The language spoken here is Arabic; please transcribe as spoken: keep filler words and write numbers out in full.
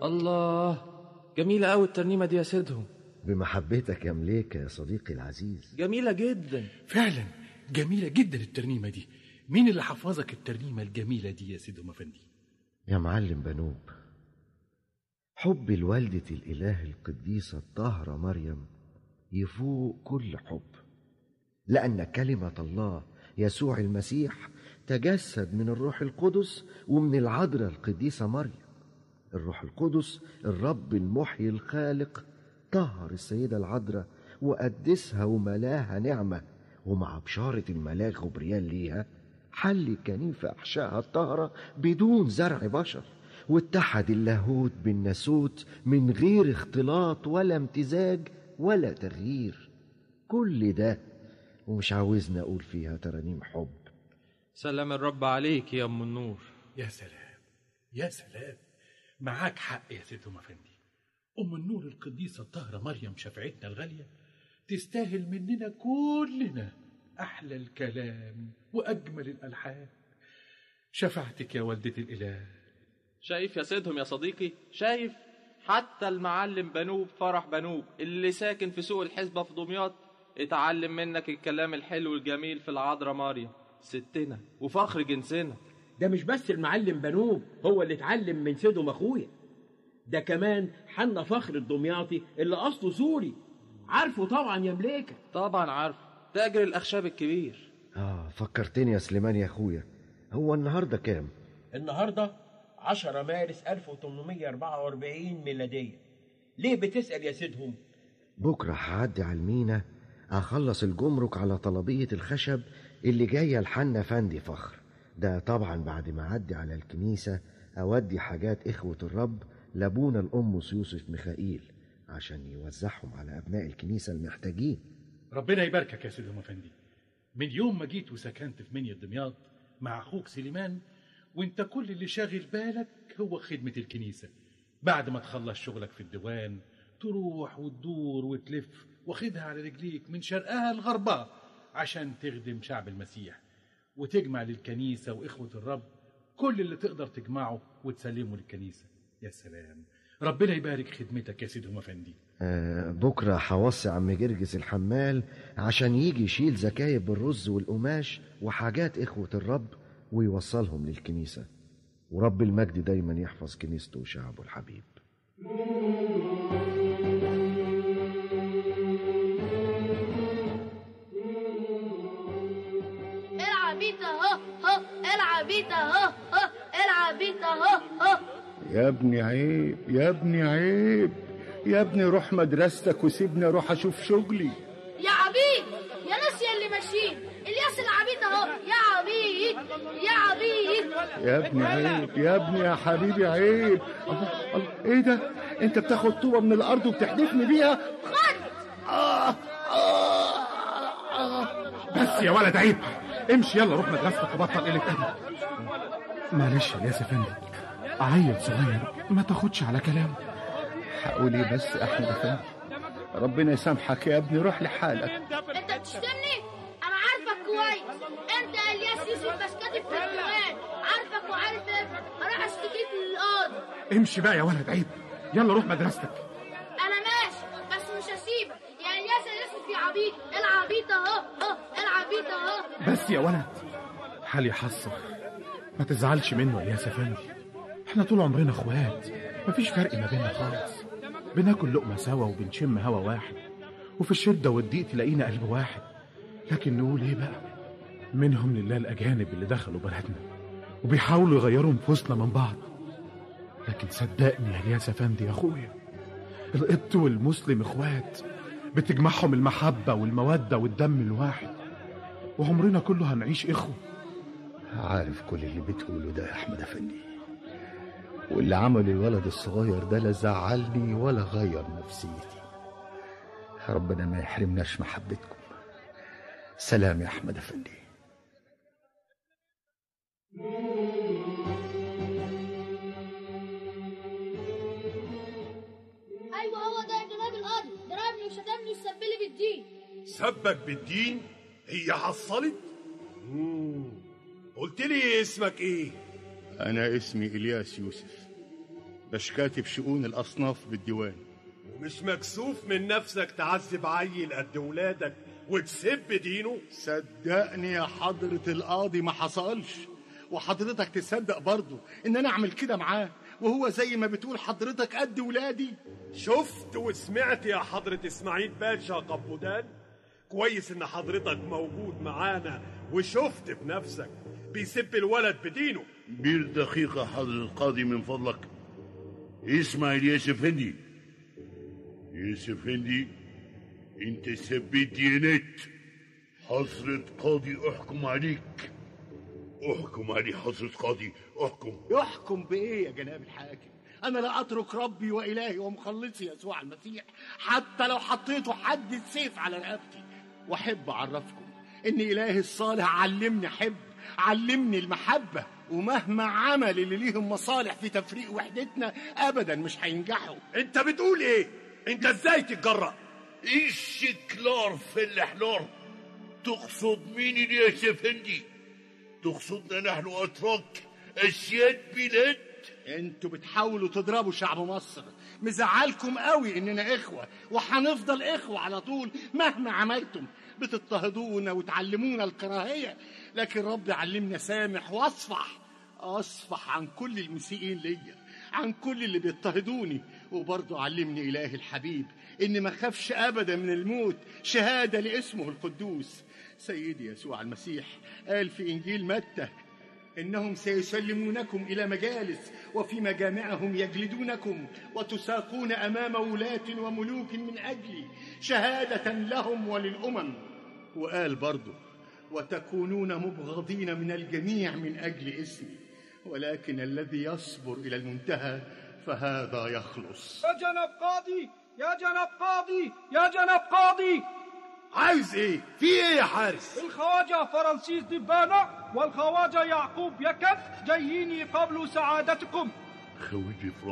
الله، جميلة أوي الترنيمة دي يا سيدهم. بمحبتك يا مليكة يا صديقي العزيز. جميلة جدا فعلا، جميلة جدا الترنيمة دي. مين اللي حفظك الترنيمة الجميلة دي يا سيدهم أفندي؟ يا معلم بنوب، حب الوالدة الإله القديسة الطاهرة مريم يفوق كل حب، لأن كلمة الله يسوع المسيح تجسد من الروح القدس ومن العذراء القديسة مريم. الروح القدس الرب المحيي الخالق طهر السيدة العذراء وقدسها وملاها نعمة، ومع بشارة الملاك غبريال ليها حل كنيف أحشائها الطاهرة بدون زرع بشر، واتحد اللاهوت بالناسوت من غير اختلاط ولا امتزاج ولا تغيير. كل ده ومش عاوزنا أقول فيها ترانيم حب. سلام الرب عليك يا أم النور. يا سلام يا سلام، معاك حق يا سيدهم أفندي. أم النور القديسة الطاهرة مريم شفاعتنا الغالية تستاهل مننا كلنا أحلى الكلام وأجمل الألحان. شفاعتك يا والدة الإله. شايف يا سيدهم يا صديقي، شايف حتى المعلم بنوب فرح بنوب اللي ساكن في سوق الحسبة في دمياط اتعلم منك الكلام الحلو الجميل في العذراء مريم ستنا وفخر جنسنا. ده مش بس المعلم بنوب هو اللي اتعلم من سيدهم اخويا، ده كمان حنا فخر الدمياطي اللي اصله سوري. عارفه طبعا يا مليكة؟ طبعا عارفه، تاجر الأخشاب الكبير. آه فكرتني يا سليمان يا أخويا. هو النهاردة كام؟ النهاردة عشرة مارس ألف وثمانمائة وأربعة وأربعين ميلادية. ليه بتسأل يا سيدهم؟ بكرة هعدي على المينا أخلص الجمرك على طلبية الخشب اللي جاية لحنا فندي فخر. ده طبعا بعد ما أعدي على الكنيسة أودي حاجات إخوة الرب لابونا الأمس يوسف ميخائيل عشان يوزعهم على أبناء الكنيسة المحتاجين. ربنا يباركك يا سيدهم أفندي. من يوم ما جيت وسكنت في منيا دمياط مع أخوك سليمان، وانت كل اللي شاغل بالك هو خدمة الكنيسة. بعد ما تخلص شغلك في الديوان تروح وتدور وتلف واخدها على رجليك من شرقها لغربها عشان تخدم شعب المسيح وتجمع للكنيسة وإخوة الرب كل اللي تقدر تجمعه وتسلمه للكنيسة. يا سلام، ربنا يبارك خدمتك يا سيدهم أفندي. آه بكرة هوصي عم جرجس الحمال عشان يجي يشيل زكايب الرز والقماش وحاجات إخوة الرب ويوصلهم للكنيسة. ورب المجد دايما يحفظ كنيسته وشعبه الحبيب. العب بيتا هو هو، العب بيتا هو هو، العب بيتا هو هو. يا ابني عيب، يا ابني عيب، يا ابني روح مدرستك وسيبني اروح اشوف شغلي. يا عبيد يا ناس يا اللي ماشيين، الياس العبيد اهو. يا عبيد يا عبيد. يا ابني عيب، يا ابني يا حبيبي عيب. الله الله، ايه ده؟ انت بتاخد طوبة من الارض وبتحدفني بيها؟ خد. آه آه آه. بس يا ولد عيب، امشي يلا روح مدرستك وبطل قلة أدب. معلش يا ياسر افندي، عيل صغير ما تاخدش على كلام. هقول ايه بس يا احمد افندي؟ ربنا يسامحك يا ابني، روح لحالك. انت بتشتمني؟ انا عارفك كويس، انت الياس يوسف بس كاتب في الديوان، عارفك وعارف ابنك. هروح اشتكيك للقاضي. امشي بقى يا ولد عيب، يلا روح مدرستك. انا ماشي بس مش هسيبك يا الياس الياس في عبيد. العبيد اهو اهو، العبيد اهو. بس يا ولد، حالي حصر، ما تزعلش منه يا ياسر افندي. احنا طول عمرنا اخوات، مفيش فرق ما بيننا خالص. بناكل لقمة سوا وبنشم هوا واحد، وفي الشدة والضيق تلاقينا قلب واحد. لكن نقول ايه بقى؟ منهم لله الأجانب اللي دخلوا بلدنا وبيحاولوا يغيروا نفوسنا من بعض. لكن صدقني يا الياس افندي يا اخويا، القبط والمسلم اخوات، بتجمعهم المحبة والمودة والدم الواحد، وعمرنا كله هنعيش اخوة. عارف كل اللي بتقوله ده يا احمد افندي، واللي عمل الولد الصغير ده لا زعلني ولا غير نفسيتي. ربنا ما يحرمناش محبتكم. سلام يا احمد افندي. ايوه هو ده ابن راجل القاضي، ضربني وشتمني وسبلي بالدين. سبك بالدين؟ هي حصلت؟ قلت لي اسمك ايه؟ انا اسمي الياس يوسف، باش كاتب شؤون الأصناف بالديوان. ومش مكسوف من نفسك تعذب عيل قد ولادك وتسب دينه؟ صدقني يا حضرة القاضي ما حصلش، وحضرتك تصدق برضه ان انا اعمل كده معاه وهو زي ما بتقول حضرتك قد ولادي. شفت وسمعت يا حضرة اسماعيل باشا قبودان؟ كويس ان حضرتك موجود معانا وشفت بنفسك بيسب الولد بدينه. بير دقيقة حضرة القاضي من فضلك. اسمع الياس افندي، ياس افندي انت سبيت ديانات. حضرة قاضي احكم عليك، احكم علي حضرة قاضي، احكم. يحكم بايه يا جناب الحاكم؟ انا لا اترك ربي والهي ومخلصي يسوع المسيح حتى لو حطيته حد السيف على رقبتي. واحب اعرفكم ان الهي الصالح علمني احب، علمني المحبه، ومهما عمل اللي ليهم مصالح في تفريق وحدتنا ابدا مش هينجحوا. انت بتقول ايه؟ انت ازاي تتجرأ؟ ايش كلار في الحلار؟ تقصد مين الياس افندي؟ تقصدنا نحن اتراك اسياد بلاد؟ انتوا بتحاولوا تضربوا شعب مصر، مزعلكم قوي اننا اخوه وهنفضل اخوه على طول مهما عملتم. بتضطهدونا وتعلمونا الكراهيه، لكن ربي علمنا سامح واصفح، اصفح عن كل المسيئين ليا، عن كل اللي بيضطهدوني. وبرضه علمني الهي الحبيب اني ما اخافش ابدا من الموت، شهاده لاسمه القدوس. سيدي يسوع المسيح قال في انجيل متى إنهم سيسلمونكم إلى مجالس وفي مجامعهم يجلدونكم وتساقون أمام ولاة وملوك من أجلي شهادة لهم وللأمم. وقال برضو وتكونون مبغضين من الجميع من أجل اسمي، ولكن الذي يصبر إلى المنتهى فهذا يخلص. يا جناب قاضي، يا جناب قاضي، يا جناب قاضي. عايز ايه؟ في ايه يا حارس؟ الخواجة فرانسيس دبانة والخواجة يعقوب يكن جايين يقابلوا سعادتكم. خوجي